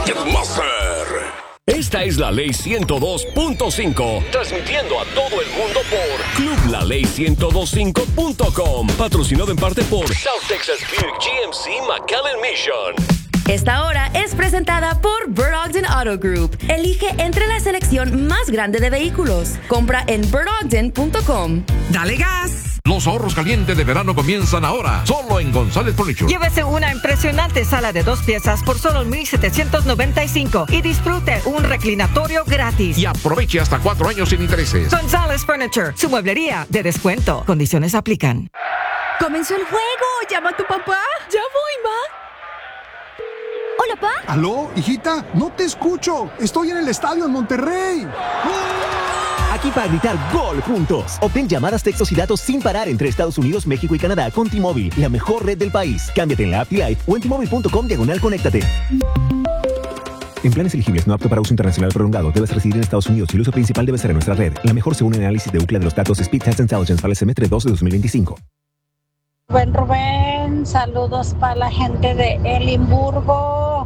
Master. Esta es la Ley 102.5, transmitiendo a todo el mundo por clublale1025.com, patrocinado en parte por South Texas Buick GMC McAllen Mission. Esta hora es presentada por Bird Ogden Auto Group. Elige entre la selección más grande de vehículos. Compra en birdogden.com. ¡Dale gas! Los ahorros calientes de verano comienzan ahora, solo en González Furniture. Llévese una impresionante sala de 2 piezas por solo $1,795 y disfrute un reclinatorio gratis. Y aproveche hasta 4 años sin intereses. González Furniture, su mueblería de descuento. Condiciones aplican. ¡Comenzó el juego! ¡Llama a tu papá! ¡Ya voy, ma! Hola, pa. ¿Aló, hijita? No te escucho. Estoy en el estadio en Monterrey. Aquí para gritar gol juntos. Obtén llamadas, textos y datos sin parar entre Estados Unidos, México y Canadá con T-Mobile, la mejor red del país. Cámbiate en la app T-Life o en T-Mobile.com/conéctate. En planes elegibles no apto para uso internacional prolongado, debes residir en Estados Unidos y el uso principal debe ser en nuestra red. La mejor según el análisis de UCLA de los datos Speed Test Intelligence para el semestre 2 de 2025. Rubén, saludos para la gente de Elimburgo.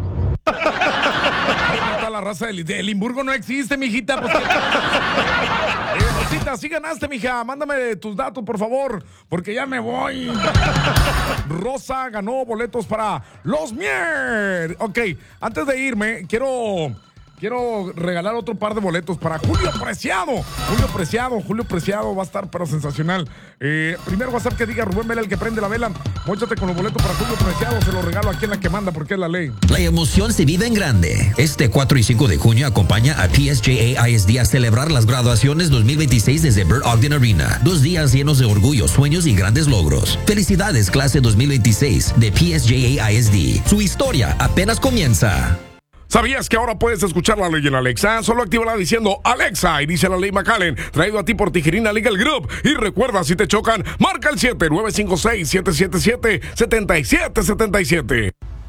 La raza de Limburgo no existe, mijita. Pues, Rosita, sí ganaste, mija. Mándame tus datos, por favor, porque ya me voy. Rosa ganó boletos para los Mier. Ok, antes de irme, quiero regalar otro par de boletos para Julio Preciado. Julio Preciado va a estar, pero sensacional. Primer WhatsApp que diga Rubén Vela, el que prende la vela. Móchate con los boletos para Julio Preciado. Se los regalo aquí en La que manda, porque es la ley. La emoción se vive en grande. Este 4 y 5 de junio acompaña a PSJA ISD a celebrar las graduaciones 2026 desde Bird Ogden Arena. 2 días llenos de orgullo, sueños y grandes logros. Felicidades, clase 2026 de PSJA ISD. Su historia apenas comienza. ¿Sabías que ahora puedes escuchar la ley en Alexa? Solo actívala diciendo Alexa y dice la ley McAllen, traído a ti por Tijerina Legal Group. Y recuerda, si te chocan, marca el 7-956-777-7777.